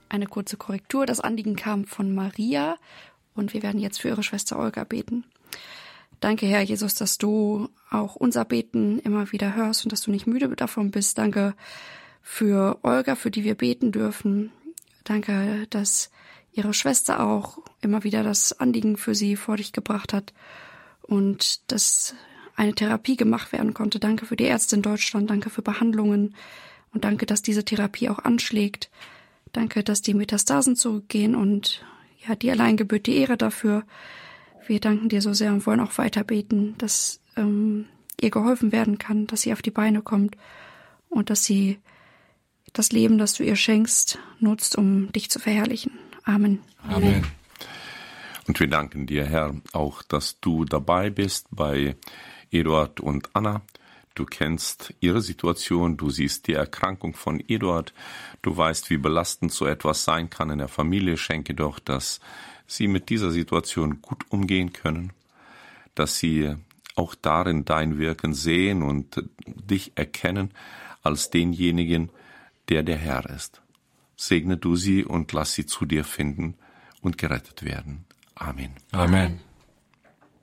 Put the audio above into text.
Eine kurze Korrektur. Das Anliegen kam von Maria und wir werden jetzt für ihre Schwester Olga beten. Danke, Herr Jesus, dass du auch unser Beten immer wieder hörst und dass du nicht müde davon bist. Danke für Olga, für die wir beten dürfen. Danke, dass ihre Schwester auch immer wieder das Anliegen für sie vor dich gebracht hat und dass eine Therapie gemacht werden konnte. Danke für die Ärzte in Deutschland, danke für Behandlungen und danke, dass diese Therapie auch anschlägt. Danke, dass die Metastasen zurückgehen und ja, dir allein gebührt die Ehre dafür. Wir danken dir so sehr und wollen auch weiter beten, dass ihr geholfen werden kann, dass sie auf die Beine kommt und dass sie das Leben, das du ihr schenkst, nutzt, um dich zu verherrlichen. Amen. Amen. Und wir danken dir, Herr, auch, dass du dabei bist bei Eduard und Anna. Du kennst ihre Situation, du siehst die Erkrankung von Eduard, du weißt, wie belastend so etwas sein kann in der Familie. Schenke doch, dass sie mit dieser Situation gut umgehen können, dass sie auch darin dein Wirken sehen und dich erkennen als denjenigen, der Herr ist. Segne du sie und lass sie zu dir finden und gerettet werden. Amen. Amen.